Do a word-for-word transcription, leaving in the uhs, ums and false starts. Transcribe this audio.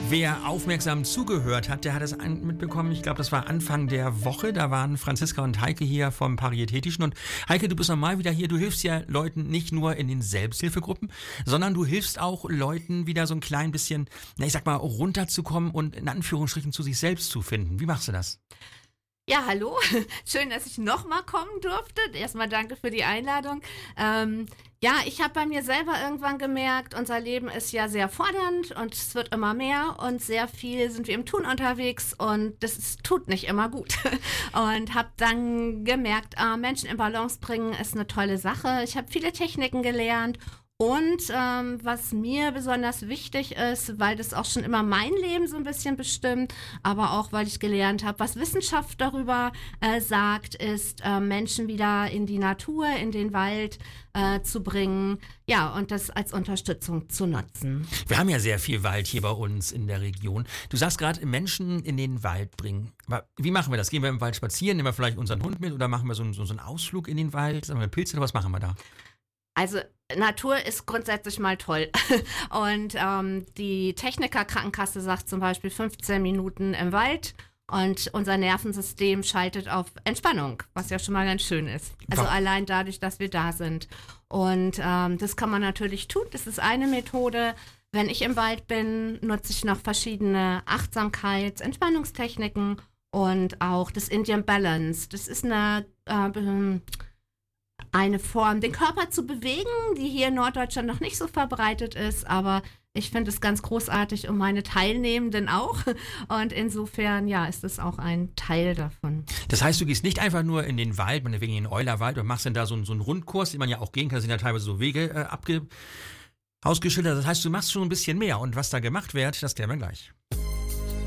Wer aufmerksam zugehört hat, der hat es mitbekommen. Ich glaube, das war Anfang der Woche. Da waren Franziska und Heike hier vom Paritätischen. Und Heike, du bist nochmal wieder hier. Du hilfst ja Leuten nicht nur in den Selbsthilfegruppen, sondern du hilfst auch Leuten wieder so ein klein bisschen, na ich sag mal, runterzukommen und in Anführungsstrichen zu sich selbst zu finden. Wie machst du das? Ja, hallo. Schön, dass ich nochmal kommen durfte. Erstmal danke für die Einladung. Ähm, ja, ich habe bei mir selber irgendwann gemerkt, unser Leben ist ja sehr fordernd und es wird immer mehr und sehr viel sind wir im Tun unterwegs und das ist, tut nicht immer gut. Und habe dann gemerkt, äh, Menschen in Balance bringen ist eine tolle Sache. Ich habe viele Techniken gelernt. Und ähm, was mir besonders wichtig ist, weil das auch schon immer mein Leben so ein bisschen bestimmt, aber auch weil ich gelernt habe, was Wissenschaft darüber äh, sagt, ist äh, Menschen wieder in die Natur, in den Wald äh, zu bringen, ja, und das als Unterstützung zu nutzen. Wir haben ja sehr viel Wald hier bei uns in der Region. Du sagst gerade, Menschen in den Wald bringen. Aber wie machen wir das? Gehen wir im Wald spazieren, nehmen wir vielleicht unseren Hund mit oder machen wir so, so, so einen Ausflug in den Wald, sagen wir Pilze oder was machen wir da? Also Natur ist grundsätzlich mal toll und ähm, die Techniker Krankenkasse sagt zum Beispiel fünfzehn Minuten im Wald und unser Nervensystem schaltet auf Entspannung, was ja schon mal ganz schön ist. Also wow. Allein dadurch, dass wir da sind. Und ähm, das kann man natürlich tun, das ist eine Methode. Wenn ich im Wald bin, nutze ich noch verschiedene Achtsamkeits-, Entspannungstechniken und auch das Indian Balance. Das ist eine äh, eine Form, den Körper zu bewegen, die hier in Norddeutschland noch nicht so verbreitet ist, aber ich finde es ganz großartig und meine Teilnehmenden auch und insofern, ja, ist es auch ein Teil davon. Das heißt, du gehst nicht einfach nur in den Wald, meinetwegen in den Eulerwald und machst dann da so, so einen Rundkurs, den man ja auch gehen kann, da sind ja teilweise so Wege äh, abge ausgeschildert, das heißt, du machst schon ein bisschen mehr und was da gemacht wird, das klären wir gleich.